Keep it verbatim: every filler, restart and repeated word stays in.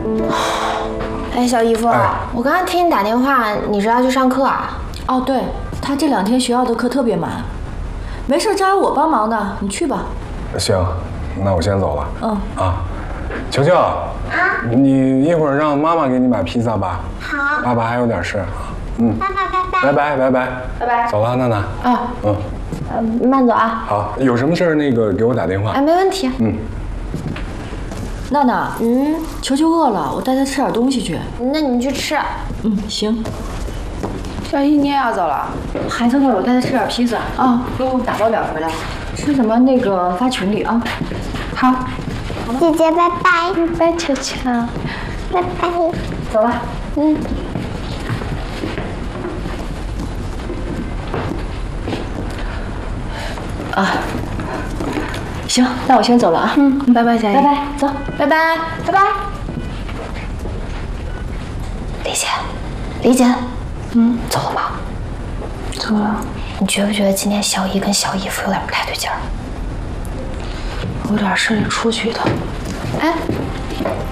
哎，小姨夫，哎、我刚刚听你打电话，你是要去上课啊？ 哦，对，他这两天学校的课特别满，没事，这还有我帮忙呢，你去吧。 行，那我先走了。 嗯啊，球球啊，你一会儿让妈妈给你买披萨吧。 好。 爸爸还有点事。嗯。 爸爸拜拜。 拜拜拜拜拜拜。 走了，娜娜。 啊。嗯。呃，慢走啊。 好，有什么事儿那个给我打电话。 哎，没问题。 嗯。 娜娜，嗯，球球饿了，我带他吃点东西去。 那你去吃。 嗯，行。 小姨，你也要走了？ 孩子饿了，我带他吃点披萨啊，给我打包点回来。吃什么那个发群里啊。好。 姐姐拜拜。 拜拜，球球。 拜拜。 走了。 嗯。 啊。行，那我先走了啊。 嗯，拜拜，小姨。 拜拜，走， 拜拜，拜拜。李姐，李姐，嗯，走了吗？ 走了。 你觉不觉得今天小姨跟小姨夫有点不太对劲儿？ 有点事儿出去一趟。 哎。